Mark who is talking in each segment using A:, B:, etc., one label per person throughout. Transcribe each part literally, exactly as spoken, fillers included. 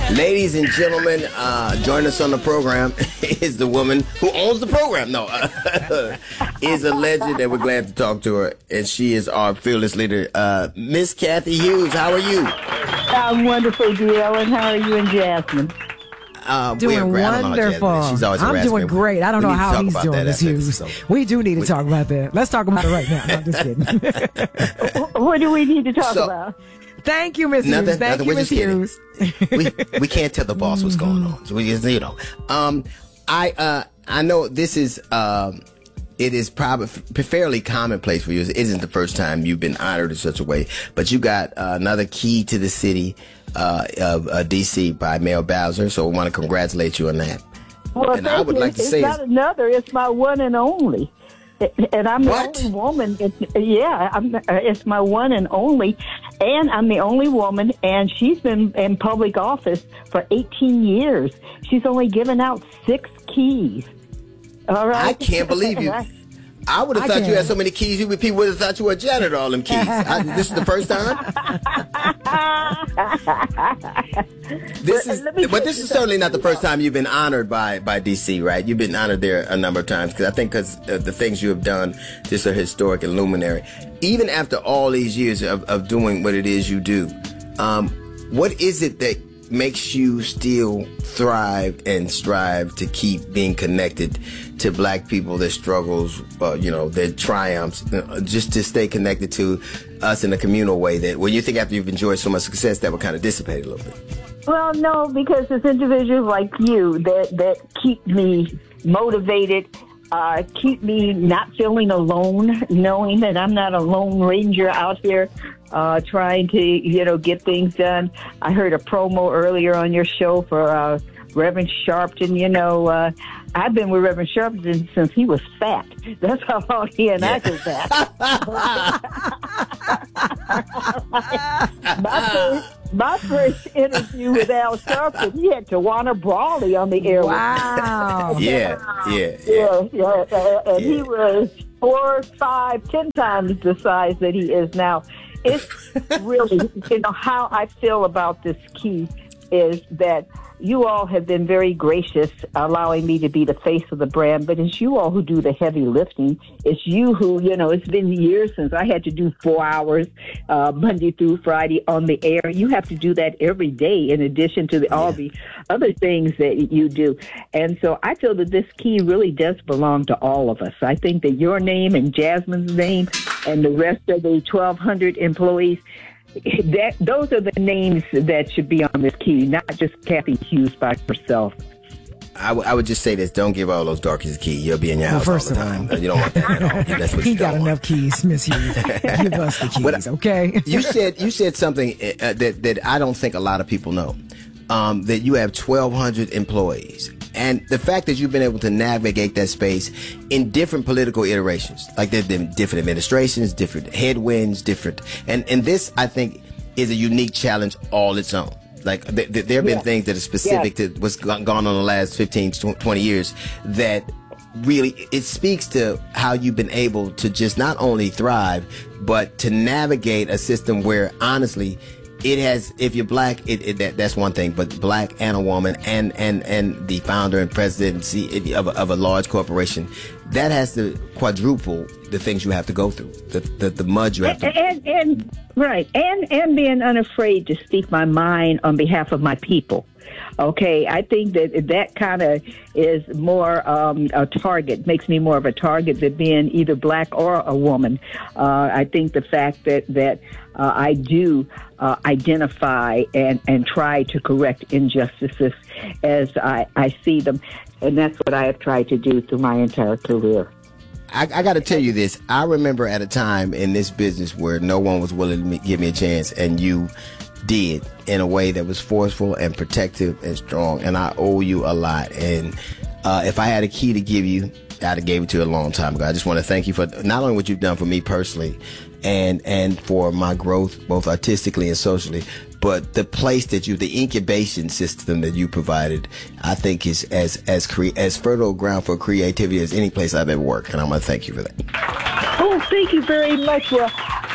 A: Ladies and gentlemen, uh, join us on the program is the woman who owns the program. No, uh, is a legend, and we're glad to talk to her. And she is our fearless leader, uh, Miss Cathy Hughes. How are you?
B: I'm wonderful, D L, and how are you and Jasmine?
A: Uh,
C: doing wonderful.
A: She's always
C: I'm doing great. I don't know how he's doing, Miss Hughes.
A: So.
C: We do need to we, talk about that. Let's talk about it right now. No, I'm just kidding.
B: What do we need to talk
A: so,
B: about?
C: Thank you, Miss Hughes. Thank
A: nothing,
C: you, Miss Hughes.
A: we we can't tell the boss what's going on. We just, you know, um, I uh, I know this is um, it is probably fairly commonplace for you. It isn't the first time you've been honored in such a way, but you got uh, another key to the city uh, of uh, D C by Mayor Bowser. So I want to congratulate you on that.
B: Well,
A: and I would
B: you.
A: like to
B: it's
A: say,
B: not another. It's my one and only. And I'm
A: what?
B: the only woman. It's, yeah, I'm, uh, it's my one and only. And I'm the only woman, and she's been in public office for eighteen years. She's only given out six keys. All right?
A: I can't believe you. I would have
C: I
A: thought
C: can.
A: you had so many keys, you people would have thought you were a janitor, all them keys. I, this is the first time? this is, but this is certainly not the first time you've been honored by, by D C, right? You've been honored there a number of times, because I think because uh, the things you have done just are historic and luminary. Even after all these years of, of doing what it is you do, um, what is it that makes you still thrive and strive to keep being connected to black people, their struggles, uh, you know, their triumphs, uh, just to stay connected to us in a communal way that when you think after you've enjoyed so much success, that would kind of dissipate a little bit?
B: Well, no, because it's individuals like you that, that keep me motivated, uh, keep me not feeling alone, knowing that I'm not a lone ranger out here uh, trying to, you know, get things done. I heard a promo earlier on your show for uh, Reverend Sharpton. You know, uh, I've been with Reverend Sharpton since he was fat. That's how long he and yeah. I did that. my, first, my first interview with Al Sharpton, he had Tawana Brawley on the air.
C: Wow.
A: yeah, yeah, yeah.
B: Yeah, yeah. Uh, and
A: yeah.
B: he was four, five, ten times the size that he is now. It's really, you know, how I feel about this key is that you all have been very gracious, allowing me to be the face of the brand, but it's you all who do the heavy lifting. It's you who, you know, it's been years since I had to do four hours, uh, Monday through Friday on the air. You have to do that every day in addition to the, all the other things that you do. And so I feel that this key really does belong to all of us. I think that your name and Jasmine's name and the rest of the twelve hundred employees, that those are the names that should be on this key, not just Cathy Hughes by herself.
A: I, w- I would just say this: don't give all those darkies a key. You'll be in your
C: well,
A: house
C: first
A: all the time. You don't want that at all. That's what
C: he
A: you
C: got
A: don't
C: enough
A: want.
C: keys, Miss Hughes. Give us the keys,
A: But,
C: okay?
A: you said you said something uh, that that I don't think a lot of people know. Um, that you have twelve hundred employees. And the fact that you've been able to navigate that space in different political iterations, like there's been different administrations, different headwinds, different, and, and this, I think, is a unique challenge all its own. Like th- th- there have been yeah. things that are specific yeah. to what's gone on in the last fifteen, twenty years that really, it speaks to how you've been able to just not only thrive, but to navigate a system where honestly, it has, if you're black, it, it that, that's one thing, but black and a woman and, and, and the founder and presidency of a, of a large corporation, that has to quadruple the things you have to go through, the, the, the mud you have to...
B: And, and, and right, and, and being unafraid to speak my mind on behalf of my people. Okay, I think that that kind of is more um, a target, makes me more of a target than being either black or a woman. Uh, I think the fact that, that uh, I do uh, identify and, and try to correct injustices as I, I see them, and that's what I have tried to do through my entire career.
A: I, I got to tell you this. I remember at a time in this business where no one was willing to give me a chance, and you did in a way that was forceful and protective and strong, and I owe you a lot. And uh, if I had a key to give you, I'd have gave it to you a long time ago. I just want to thank you for not only what you've done for me personally and and for my growth, both artistically and socially, but the place that you, the incubation system that you provided, I think is as as cre- as fertile ground for creativity as any place I've ever worked, and I want to thank you for that.
B: Oh, thank you very much. Well,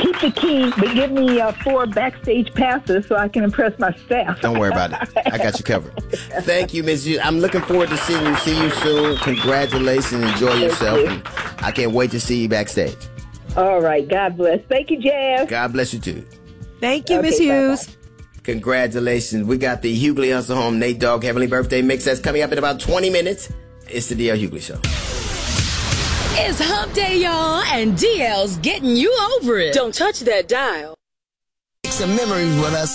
B: keep the key, but give me uh, four backstage passes so I can impress my staff.
A: Don't worry about it. I got you covered. Thank you, Miz Hughes. I'm looking forward to seeing you. See you soon. Congratulations. Enjoy yourself.
B: you.
A: And I can't wait to see you backstage.
B: All right. God bless. Thank you, Jazz.
A: God bless you, too.
C: Thank you,
B: Okay,
C: Miss Hughes.
B: bye-bye.
A: Congratulations. We got the Hughley Unser Home Nate Dogg Heavenly Birthday Mix that's coming up in about twenty minutes. It's the D L Hughley Show.
D: It's hump day, y'all, and D L's getting you over it. Don't touch that dial.
A: Make some memories with us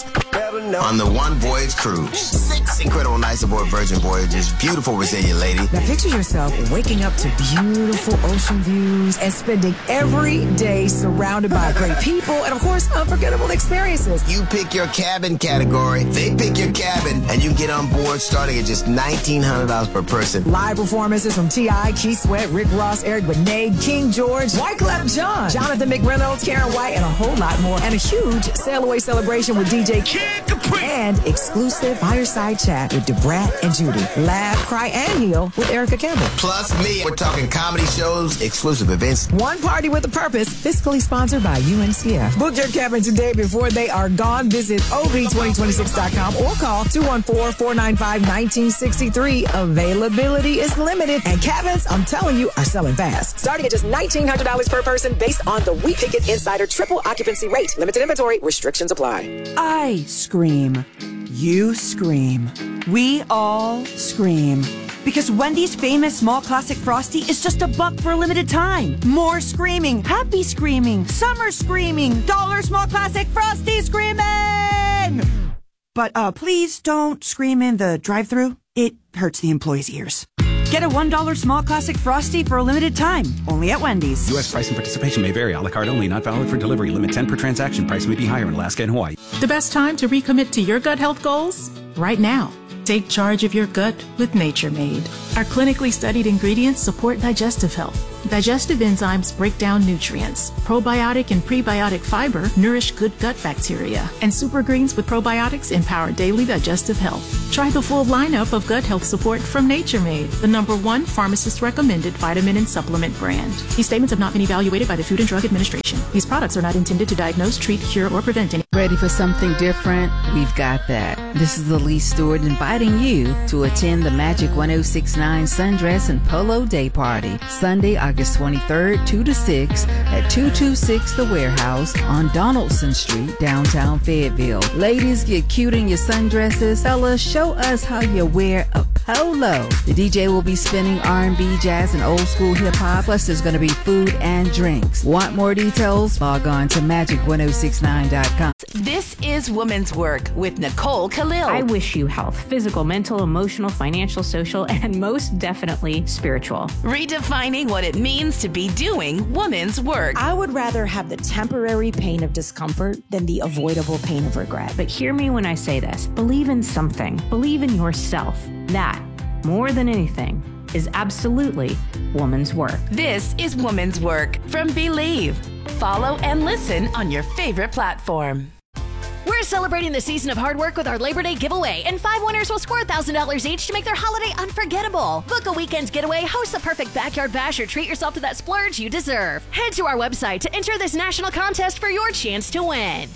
A: on the One Voyage Cruise. Six incredible nights aboard Virgin Voyages. Beautiful, resilient lady.
C: Now picture yourself waking up to beautiful ocean views and spending every day surrounded by great people and, of course, unforgettable experiences.
A: You pick your cabin category, they pick your cabin, and you get on board starting at just nineteen hundred dollars per person.
C: Live performances from T I, Keith Sweat, Rick Ross, Eric Benet, King George, Wyclef Jean, Jonathan McReynolds, Karen White, and a whole lot more. And a huge sail away celebration with D J Kid Capri. And exclusive fireside chat with DeBrat and Judy. Laugh, cry, and heal with Erica Campbell.
A: Plus me. We're talking comedy shows, exclusive events.
C: One party with a purpose, fiscally sponsored by U N C F. Book your cabin today before they are gone. Visit O V twenty twenty-six dot com or call two one four, four nine five, one nine six three. Availability is limited, and cabins, I'm telling you, are selling fast. Starting at just nineteen hundred dollars per person based on the We Pick It Insider triple occupancy rate. Limited inventory. Restrictions apply.
E: I scream. You scream. We all scream. Because Wendy's famous small classic Frosty is just a buck for a limited time. More screaming, happy screaming, summer screaming, dollar small classic Frosty screaming! But uh, please don't scream in the drive-thru. It hurts the employees' ears. Get a one dollar small classic Frosty for a limited time. Only at Wendy's.
F: U S price and participation may vary. A la carte only. Not valid for delivery. Limit ten per transaction. Price may be higher in Alaska and Hawaii.
G: The best time to recommit to your gut health goals? Right now. Take charge of your gut with Nature Made. Our clinically studied ingredients support digestive health. Digestive enzymes break down nutrients. Probiotic and prebiotic fiber nourish good gut bacteria. And super greens with probiotics empower daily digestive health. Try the full lineup of gut health support from Nature Made, the number one pharmacist-recommended vitamin and supplement brand. These statements have not been evaluated by the Food and Drug Administration. These products are not intended to diagnose, treat, cure, or prevent any.
H: Ready for something different? We've got that. This is Elise Stewart inviting you to attend the Magic ten sixty-nine Sundress and Polo Day Party, Sunday, August twenty-third, two to six at two two six The Warehouse on Donaldson Street, downtown Fayetteville. Ladies, get cute in your sundresses. Fellas, show us how you wear a polo. The D J will be spinning R and B, jazz, and old school hip hop. Plus, there's going to be food and drinks. Want more details? Log on to magic ten sixty-nine dot com.
I: This is Women's Work with Nicole Khalil.
J: I wish you health, physical, mental, emotional, financial, social, and most definitely spiritual.
I: Redefining what it means to be doing women's work.
K: I would rather have the temporary pain of discomfort than the avoidable pain of regret.
J: But hear me when I say this. Believe in something. Believe in yourself. That, more than anything, is absolutely woman's work.
I: This is Women's Work from Believe. Follow and listen on your favorite platform.
L: We're celebrating the season of hard work with our Labor Day giveaway, and five winners will score one thousand dollars each to make their holiday unforgettable. Book a weekend's getaway, host the perfect backyard bash, or treat yourself to that splurge you deserve. Head to our website to enter this national contest for your chance to win.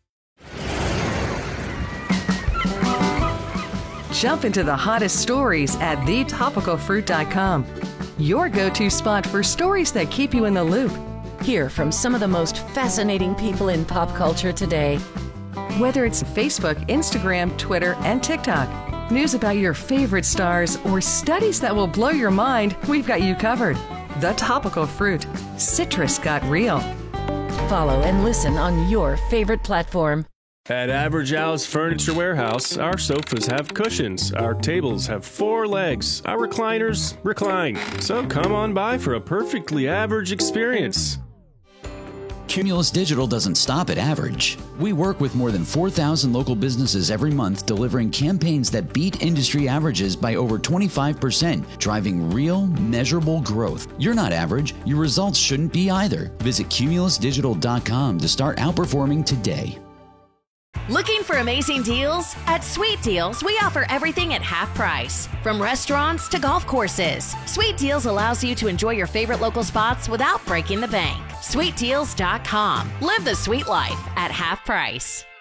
M: Jump into the hottest stories at the topical fruit dot com. Your go-to spot for stories that keep you in the loop.
N: Hear from some of the most fascinating people in pop culture today.
M: Whether it's Facebook, Instagram, Twitter, and TikTok, news about your favorite stars, or studies that will blow your mind, we've got you covered. The Topical Fruit. Citrus got real.
N: Follow and listen on your favorite platform.
O: At Average Al's Furniture Warehouse, our sofas have cushions, our tables have four legs, our recliners recline. So come on by for a perfectly average experience.
P: Cumulus Digital doesn't stop at average. We work with more than four thousand local businesses every month, delivering campaigns that beat industry averages by over twenty-five percent, driving real, measurable growth. You're not average. Your results shouldn't be either. Visit cumulus digital dot com to start outperforming today.
L: Looking for amazing deals? At Sweet Deals, we offer everything at half price, from restaurants to golf courses. Sweet Deals allows you to enjoy your favorite local spots without breaking the bank. sweet deals dot com. Live the sweet life at half price.